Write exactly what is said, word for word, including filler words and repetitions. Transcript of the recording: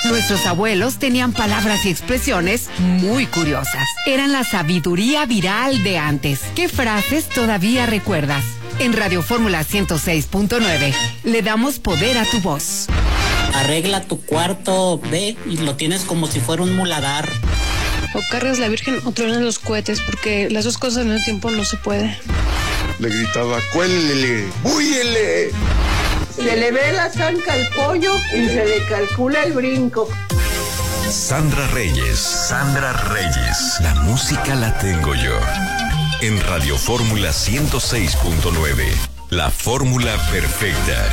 Nuestros abuelos tenían palabras y expresiones muy curiosas. Eran la sabiduría viral de antes. ¿Qué frases todavía recuerdas? En Radio Fórmula ciento seis punto nueve le damos poder a tu voz. Arregla tu cuarto, ve, y lo tienes como si fuera un muladar. O cargas la Virgen o truenas los cohetes, porque las dos cosas al mismo tiempo no se puede. Le gritaba, cuélele, búyele. Se le ve la zanca al pollo y se le calcula el brinco. Sandra Reyes. Sandra Reyes. La música la tengo yo. En Radio Fórmula ciento seis punto nueve. La fórmula perfecta.